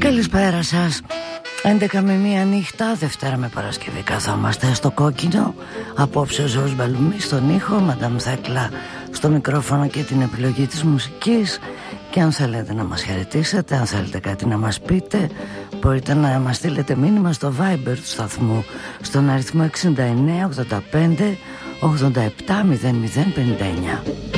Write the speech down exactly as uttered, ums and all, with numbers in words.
Καλησπέρα σας. έντεκα με μία νύχτα, Δευτέρα με Παρασκευή καθόμαστε στο κόκκινο. Απόψε ο Ζώος Μπαλουμής στον ήχο, Μαντάμ Θέκλα στο μικρόφωνο και την επιλογή της μουσικής. Και αν θέλετε να μας χαιρετήσετε, αν θέλετε κάτι να μας πείτε, μπορείτε να μας στείλετε μήνυμα στο Viber του σταθμού στον αριθμό εξήντα εννέα ογδόντα πέντε ογδόντα επτά μηδέν μηδέν πενήντα εννέα.